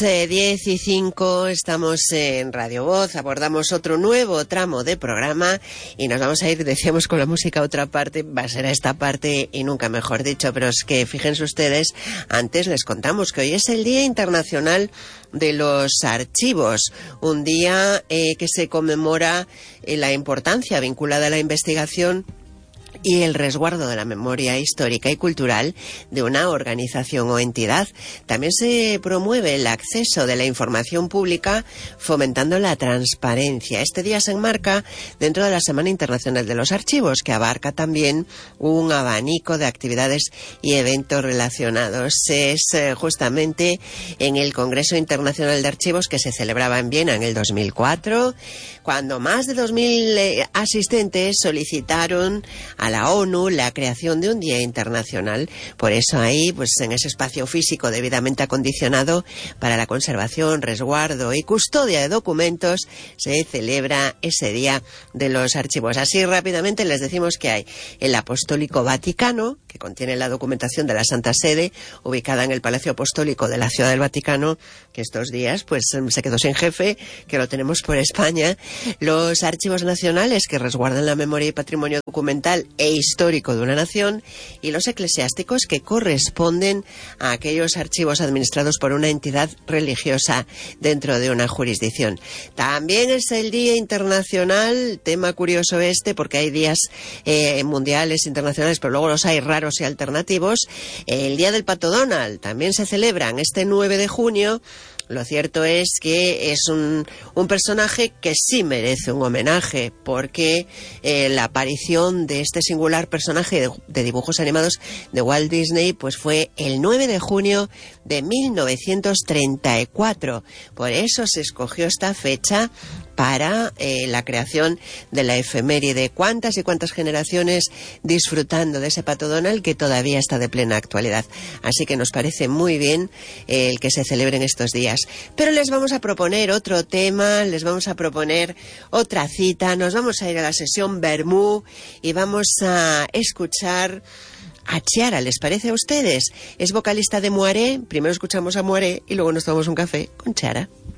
10 y 5, estamos en Radio Voz, abordamos otro nuevo tramo de programa y nos vamos a ir, decíamos, con la música a otra parte, va a ser a esta parte y nunca mejor dicho, pero es que fíjense ustedes, antes les contamos que hoy es el Día Internacional de los Archivos, un día que se conmemora la importancia vinculada a la investigación y el resguardo de la memoria histórica y cultural de una organización o entidad. También se promueve el acceso de la información pública fomentando la transparencia. Este día se enmarca dentro de la Semana Internacional de los Archivos, que abarca también un abanico de actividades y eventos relacionados. Es justamente en el Congreso Internacional de Archivos que se celebraba en Viena en el 2004, cuando más de 2.000 asistentes solicitaron a la ONU la creación de un día internacional. Por eso ahí, pues en ese espacio físico debidamente acondicionado para la conservación, resguardo y custodia de documentos, se celebra ese Día de los Archivos. Así rápidamente les decimos que hay el Apostólico Vaticano, que contiene la documentación de la Santa Sede, ubicada en el Palacio Apostólico de la Ciudad del Vaticano, que estos días pues se quedó sin jefe, que lo tenemos por España. Los archivos nacionales, que resguardan la memoria y patrimonio documental e histórico de una nación, y los eclesiásticos, que corresponden a aquellos archivos administrados por una entidad religiosa dentro de una jurisdicción. También es el Día Internacional, tema curioso este, porque hay días mundiales, internacionales, pero luego los hay raros y alternativos. El Día del Pato Donald también se celebra este 9 de junio. Lo cierto es que es un personaje que sí merece un homenaje, porque la aparición de este singular personaje de dibujos animados de Walt Disney pues fue el 9 de junio de 1934. Por eso se escogió esta fecha para la creación de la efeméride. ¿Cuántas y cuántas generaciones disfrutando de ese Pato Donald que todavía está de plena actualidad? Así que nos parece muy bien el que se celebren estos días. Pero les vamos a proponer otro tema, les vamos a proponer otra cita, nos vamos a ir a la sesión Vermú y vamos a escuchar a Chiara. ¿Les parece a ustedes? Es vocalista de Moaré. Primero escuchamos a Moaré y luego nos tomamos un café con Chiara.